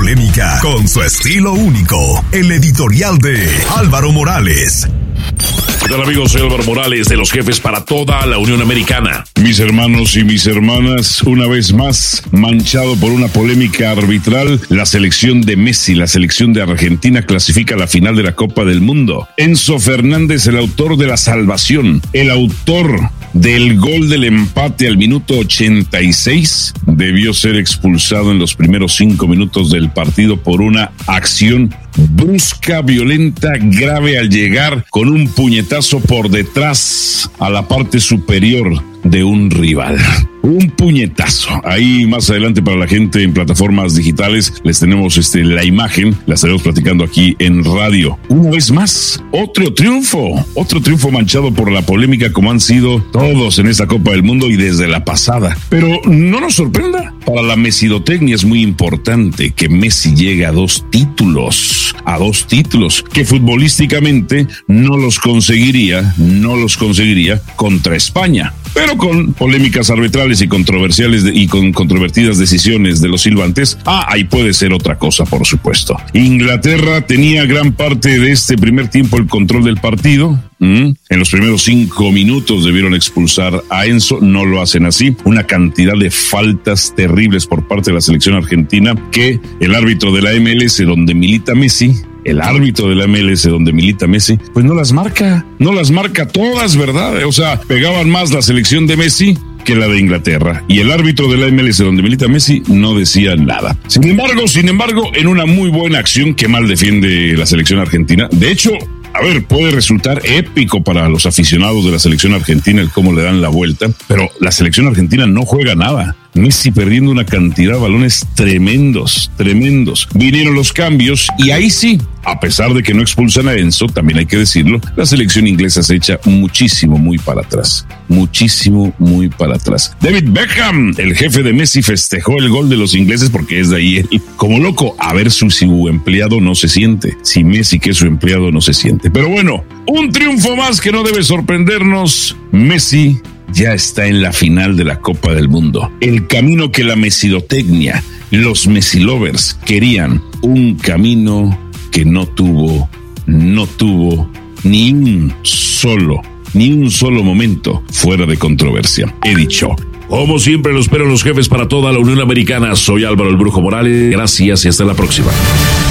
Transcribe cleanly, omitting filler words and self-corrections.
polémica con su estilo único. El editorial de Álvaro Morales. ¿Qué tal, amigos? Soy Álvaro Morales, de los jefes para toda la Unión Americana. Mis hermanos y mis hermanas, una vez más, manchado por una polémica arbitral, la selección de Messi, la selección de Argentina, clasifica a la final de la Copa del Mundo. Enzo Fernández, el autor de la salvación, el autor del gol del empate al minuto 86, debió ser expulsado en los primeros 5 minutos del partido por una acción brusca, violenta, grave al llegar con un puñetazo por detrás a la parte superior de un rival. Un puñetazo. Ahí más adelante, para la gente en plataformas digitales, les tenemos la imagen, la estaremos platicando aquí en radio. Una vez más, otro triunfo manchado por la polémica, como han sido todos en esta Copa del Mundo y desde la pasada. Pero no nos sorprenda, para la mesidotecnia es muy importante que Messi llegue a dos títulos, que futbolísticamente no los conseguiría contra España. Pero con polémicas arbitrales y controversiales y con controvertidas decisiones de los silbantes, ahí puede ser otra cosa, por supuesto. Inglaterra tenía gran parte de este primer tiempo el control del partido. En los primeros 5 minutos debieron expulsar a Enzo, no lo hacen así. Una cantidad de faltas terribles por parte de la selección argentina que el árbitro de la MLS donde milita Messi, pues no las marca todas, ¿verdad? O sea, pegaban más la selección de Messi que la de Inglaterra, y el árbitro de la MLS donde milita Messi no decía nada. Sin embargo, en una muy buena acción que mal defiende la selección argentina, de hecho, puede resultar épico para los aficionados de la selección argentina el cómo le dan la vuelta, pero la selección argentina no juega nada. Messi perdiendo una cantidad de balones tremendos. Vinieron los cambios y ahí sí, a pesar de que no expulsan a Enzo, también hay que decirlo, la selección inglesa se echa muchísimo muy para atrás. David Beckham, el jefe de Messi, festejó el gol de los ingleses porque es de ahí él, como loco, a ver si su empleado no se siente. Si Messi, que es su empleado, no se siente. Pero bueno, un triunfo más que no debe sorprendernos. Messi ya está en la final de la Copa del Mundo. El camino que la mesidotecnia, los Messi lovers querían, un camino que no tuvo ni un solo momento fuera de controversia. He dicho. Como siempre, lo espero los jefes para toda la Unión Americana. Soy Álvaro el Brujo Morales. Gracias y hasta la próxima.